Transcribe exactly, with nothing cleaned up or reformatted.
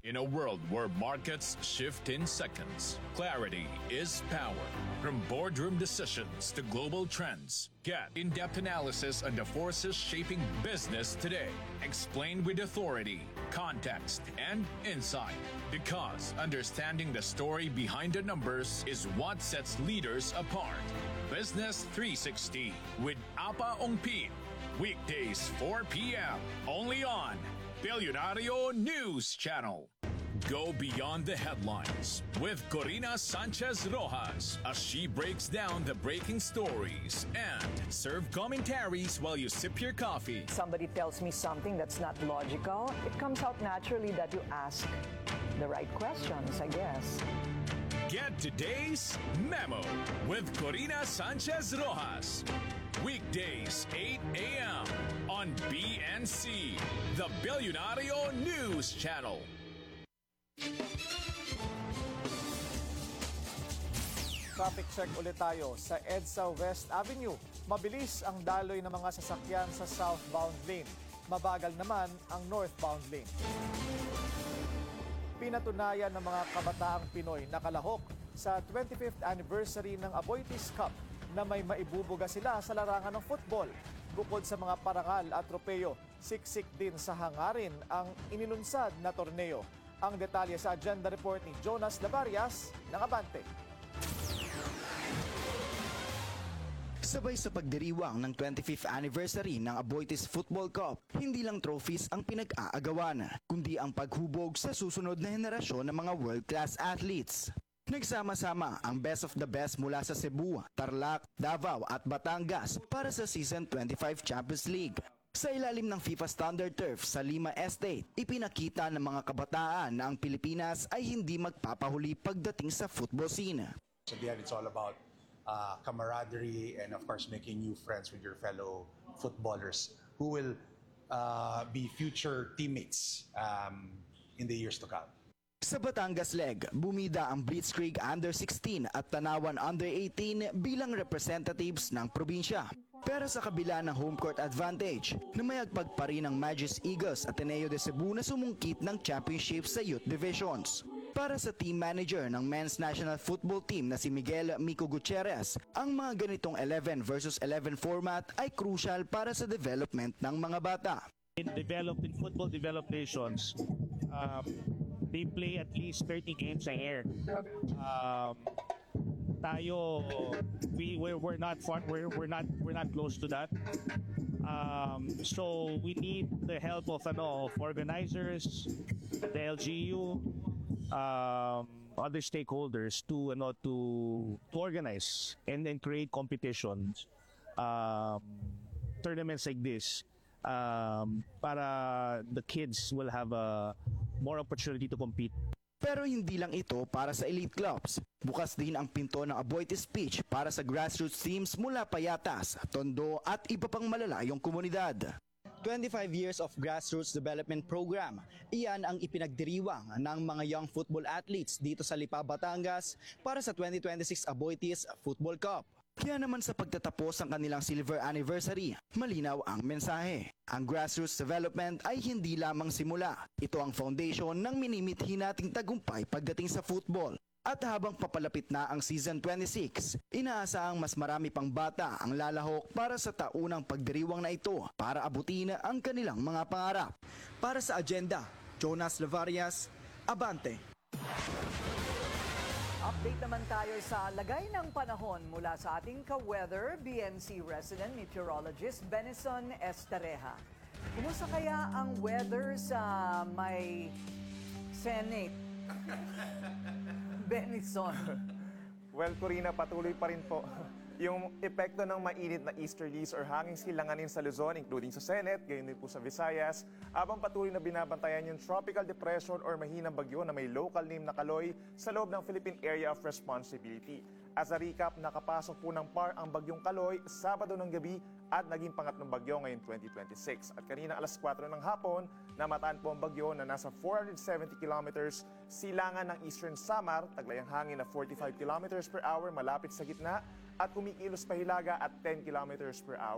In a world where markets shift in seconds, clarity is power. From boardroom decisions to global trends, get in-depth analysis on the forces shaping business today. Explained with authority, context, and insight. Because understanding the story behind the numbers is what sets leaders apart. Business three sixty with Apa Ongpin. Weekdays four p.m. only on Bilyonaryo News Channel. Go beyond the headlines with Corina Sanchez Rojas as she breaks down the breaking stories and serve commentaries while you sip your coffee. Somebody tells me something that's not logical, it comes out naturally that you ask the right questions, I guess. Get today's memo with Corina Sanchez Rojas. Weekdays eight a.m. on B N C, the Bilyonaryo News Channel. Traffic check ulit tayo sa EDSA West Avenue. Mabilis ang daloy ng mga sasakyan sa southbound lane. Mabagal naman ang northbound lane. Pinatunayan ng mga kabataang Pinoy na kalahok sa twenty-fifth anniversary ng Aboitiz Cup na may maibubuga sila sa larangan ng football. Bukod sa mga parangal at tropeo, siksik din sa hangarin ang inilunsad na torneo. Ang detalye sa agenda report ni Jonas Lavarias ng Abante. Sabay sa pagdiriwang ng twenty-fifth anniversary ng Aboitiz Football Cup, hindi lang trophies ang pinag-aagawan, kundi ang paghubog sa susunod na henerasyon ng mga world-class athletes. Nagsama-sama ang best of the best mula sa Cebu, Tarlac, Davao at Batangas para sa Season twenty-five Champions League. Sa ilalim ng FIFA Standard Turf sa Lima Estate, ipinakita ng mga kabataan na ang Pilipinas ay hindi magpapahuli pagdating sa football scene. So yeah, it's all about uh, camaraderie and of course making new friends with your fellow footballers who will uh, be future teammates um, in the years to come. Sa Batangas leg, bumida ang Blitzkrieg Under sixteen at Tanawan Under eighteen bilang representatives ng probinsya. Pero sa kabila ng home court advantage, namayagpag pa rin ang Magis Eagles Ateneo de Cebu na sumungkit ng championship sa youth divisions. Para sa team manager ng men's national football team na si Miguel Mico Gutierrez, ang mga ganitong eleven versus eleven format ay crucial para sa development ng mga bata. In developing football developed nations, um, they play at least thirty games a year. Um, tayo, we we're, we're not far, we're we're not we're not close to that. Um, so we need the help of ano, of organizers, the L G U, um, other stakeholders to ano to to organize and then create competitions, um, tournaments like this. Um, para the kids will have a more opportunity to compete. Pero hindi lang ito para sa elite clubs. Bukas din ang pinto ng Aboitiz Pitch para sa grassroots teams mula Payatas, Tondo at iba pang malalayong komunidad. twenty-five years of grassroots development program. Iyan ang ipinagdiriwang ng mga young football athletes dito sa Lipa, Batangas para sa twenty twenty-six Aboitiz Football Cup. Kaya naman sa pagtatapos ng kanilang silver anniversary, malinaw ang mensahe. Ang grassroots development ay hindi lamang simula. Ito ang foundation ng minimithi nating tagumpay pagdating sa football. At habang papalapit na ang Season twenty-six, inaasahang mas marami pang bata ang lalahok para sa taunang pagdiriwang na ito para abutin ang kanilang mga pangarap. Para sa agenda, Jonas Lavarias, Abante. Update naman tayo sa lagay ng panahon mula sa ating ka-weather, B N C resident meteorologist Benison Estareja. Kumusta kaya ang weather sa may Senate? Benison. Well, Corina, patuloy pa rin po yung epekto ng mainit na easterlies or hanging silanganin sa Luzon, including sa Senate, gayon din po sa Visayas, habang patuloy na binabantayan yung tropical depression or mahinang bagyo na may local name na Kaloy sa loob ng Philippine Area of Responsibility. As a recap, nakapasok po ng P A R ang bagyong Kaloy Sabado ng gabi at naging pangatlong bagyo ngayong twenty twenty-six. At kanina alas kwatro ng hapon, namataan po ang bagyo na nasa four hundred seventy kilometers silangan ng Eastern Samar, taglay ang hangin na forty-five kilometers per hour malapit sa gitna at kumikilos pa hilaga at ten kilometers per hour.